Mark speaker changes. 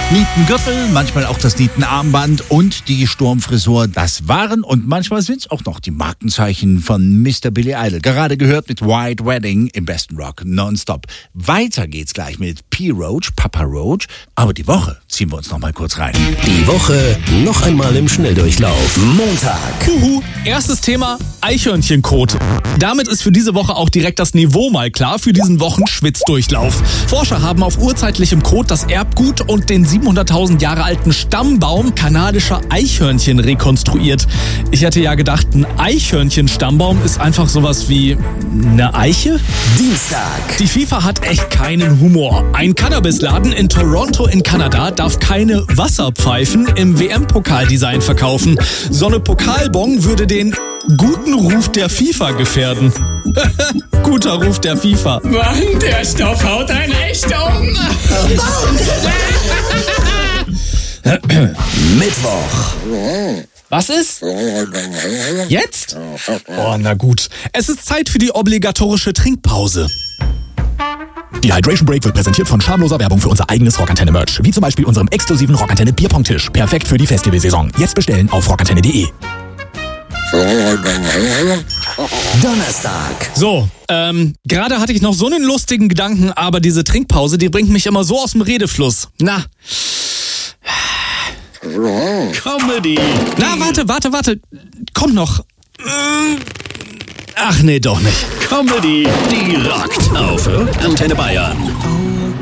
Speaker 1: Nietengürtel, manchmal auch das Nietenarmband und die Sturmfrisur, das waren und manchmal sind es auch noch die Markenzeichen von Mr. Billy Idol. Gerade gehört mit White Wedding im besten Rock nonstop. Weiter geht's gleich mit P. Roach, Papa Roach, aber die Woche ziehen wir uns noch mal kurz rein.
Speaker 2: Die Woche noch einmal im Schnelldurchlauf. Montag.
Speaker 3: Erstes Thema, Eichhörnchenkot. Damit ist für diese Woche auch direkt das Niveau mal klar für diesen Wochenschwitzdurchlauf. Forscher haben auf urzeitlichem Kot das Erbgut und den 700.000 Jahre alten Stammbaum kanadischer Eichhörnchen rekonstruiert. Ich hätte ja gedacht, ein Eichhörnchen-Stammbaum ist einfach sowas wie eine Eiche?
Speaker 2: Dienstag.
Speaker 3: Die FIFA hat echt keinen Humor. Ein Cannabisladen in Toronto in Kanada darf keine Wasserpfeifen im WM-Pokaldesign verkaufen. So eine Pokalbong würde den guten Ruf der FIFA gefährden. Guter Ruf der FIFA.
Speaker 4: Mann, der Stoff haut einen echt um.
Speaker 2: Mittwoch.
Speaker 3: Was ist? Jetzt? Oh, na gut. Es ist Zeit für die obligatorische Trinkpause.
Speaker 5: Die Hydration Break wird präsentiert von schamloser Werbung für unser eigenes Rockantenne-Merch. Wie zum Beispiel unserem exklusiven Rockantenne Bierpong-Tisch. Perfekt für die Festivalsaison. Jetzt bestellen auf rockantenne.de.
Speaker 2: Donnerstag.
Speaker 3: So, gerade hatte ich noch so einen lustigen Gedanken, aber diese Trinkpause, die bringt mich immer so aus dem Redefluss. Na.
Speaker 5: Comedy.
Speaker 3: Na, warte. Kommt noch. Ach nee, doch nicht.
Speaker 5: Comedy. Die rockt auf Antenne Bayern.